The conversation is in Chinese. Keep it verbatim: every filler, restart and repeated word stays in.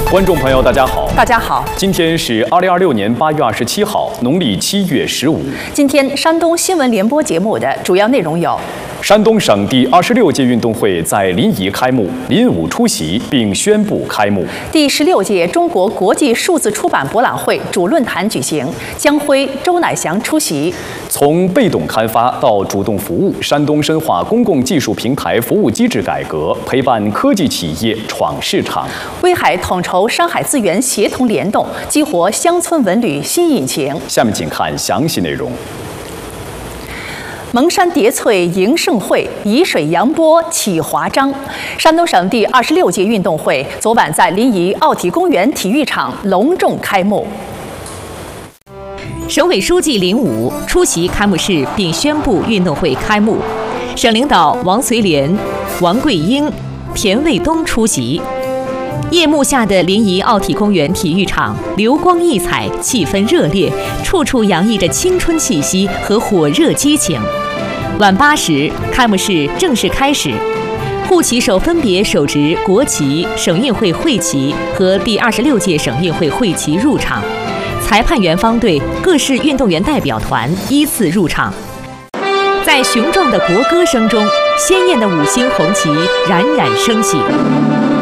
观众朋友，大家好， 大家好， 今天是二零二六年八月二十七号，农历七月十五。 今天山东新闻联播节目的主要内容有： 山东省第二十六届运动会在临沂开幕，林武出席并宣布开幕； 第十六届中国国际数字出版博览会主论坛举行，姜辉、周乃祥出席。 从被动开发到主动服务，山东深化公共技术平台服务机制改革，陪伴科技企业闯市场。 威海统筹山海资源协同联动，激活乡村文旅新引擎。 下面请看详细内容。 蒙山叠翠迎盛会，沂水扬波启华章。山东省第二十六届运动会昨晚在临沂奥体公园体育场隆重开幕。 省委书记林武出席开幕式并宣布运动会开幕，省领导王绥莲、王桂英、田卫东出席。夜幕下的临沂奥体公园体育场流光溢彩，气氛热烈，处处洋溢着青春气息和火热激情。晚八时，开幕式正式开始，护旗手分别手执国旗、省运会会旗和第二十六届省运会会旗入场。裁判员方队各式运动员代表团依次入场。在雄壮的国歌声中，鲜艳的五星红旗冉冉升起。